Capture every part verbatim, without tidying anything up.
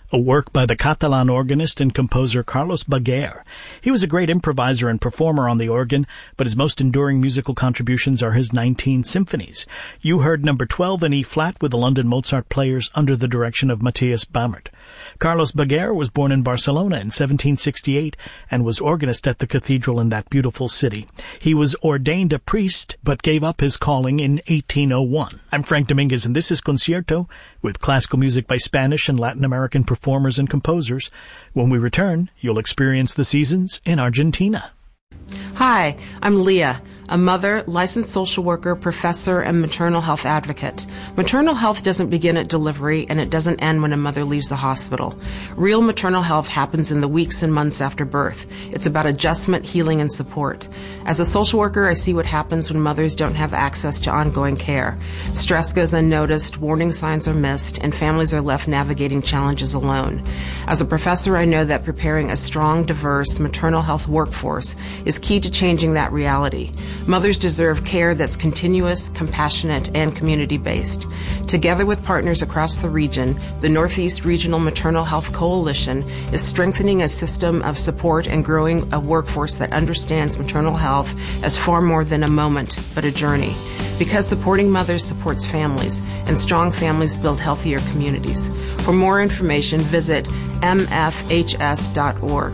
a work by the Catalan organist and composer Carlos Baguer. He was a great improviser and performer on the organ, but his most enduring musical contributions are his nineteen symphonies. You heard number twelve in E-flat with the London Mozart Players under the direction of Matthias Bamert. Carlos Baguer was born in Barcelona in seventeen sixty-eight and was organist at the cathedral in that beautiful city. He was ordained a priest, but gave up his calling in eighteen oh one. I'm Frank Dominguez, and this is Concierto, with classical music by Spanish and Latin American performers and composers. When we return, you'll experience the seasons in Argentina. Hi, I'm Leah, a mother, licensed social worker, professor, and maternal health advocate. Maternal health doesn't begin at delivery, and it doesn't end when a mother leaves the hospital. Real maternal health happens in the weeks and months after birth. It's about adjustment, healing, and support. As a social worker, I see what happens when mothers don't have access to ongoing care. Stress goes unnoticed, warning signs are missed, and families are left navigating challenges alone. As a professor, I know that preparing a strong, diverse maternal health workforce is key to changing that reality. Mothers deserve care that's continuous, compassionate, and community-based. Together with partners across the region, the Northeast Regional Maternal Health Coalition is strengthening a system of support and growing a workforce that understands maternal health as far more than a moment, but a journey. Because supporting mothers supports families, and strong families build healthier communities. For more information, visit m f h s dot org.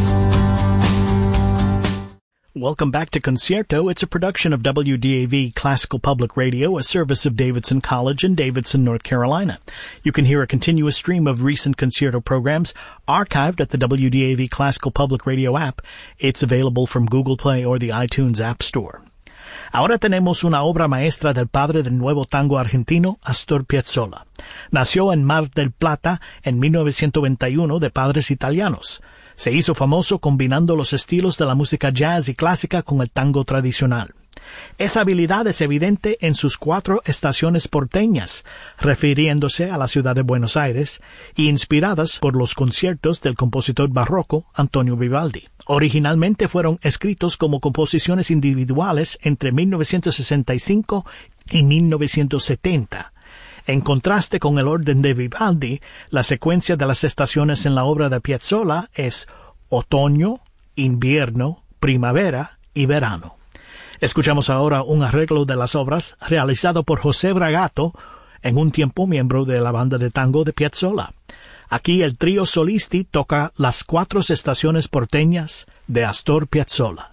Welcome back to Concierto. It's a production of W D A V Classical Public Radio, a service of Davidson College in Davidson, North Carolina. You can hear a continuous stream of recent Concierto programs archived at the W D A V Classical Public Radio app. It's available from Google Play or the iTunes App Store. Ahora tenemos una obra maestra del padre del nuevo tango argentino, Astor Piazzolla. Nació en Mar del Plata en mil novecientos veintiuno de padres italianos. Se hizo famoso combinando los estilos de la música jazz y clásica con el tango tradicional. Esa habilidad es evidente en sus cuatro estaciones porteñas, refiriéndose a la ciudad de Buenos Aires, y inspiradas por los conciertos del compositor barroco Antonio Vivaldi. Originalmente fueron escritos como composiciones individuales entre mil novecientos sesenta y cinco y mil novecientos setenta. En contraste con el orden de Vivaldi, la secuencia de las estaciones en la obra de Piazzolla es otoño, invierno, primavera y verano. Escuchamos ahora un arreglo de las obras realizado por José Bragato, en un tiempo miembro de la banda de tango de Piazzolla. Aquí el trío Solisti toca las cuatro estaciones porteñas de Astor Piazzolla.